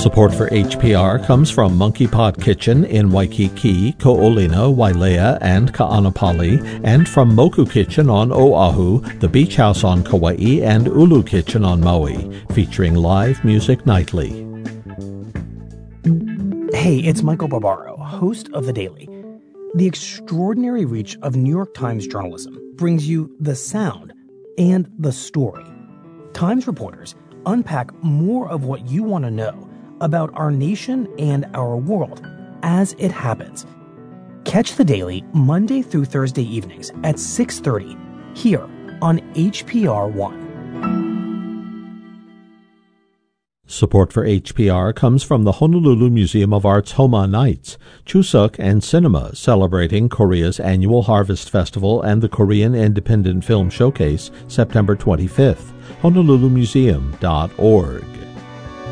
Support for HPR comes from Monkey Pot Kitchen in Waikiki, Ko'olina, Wailea, and Ka'anapali, and from Moku Kitchen on Oahu, the Beach House on Kauai, and Ulu Kitchen on Maui, featuring live music nightly. Hey, it's Michael Barbaro, host of The Daily. The extraordinary reach of New York Times journalism brings you the sound and the story. Times reporters unpack more of what you want to know about our nation and our world as it happens. Catch The Daily Monday through Thursday evenings at 6:30 here on HPR1. Support for HPR comes from the Honolulu Museum of Art's Homa Nights, Chuseok and Cinema, celebrating Korea's annual Harvest Festival and the Korean Independent Film Showcase, September 25th. HonoluluMuseum.org.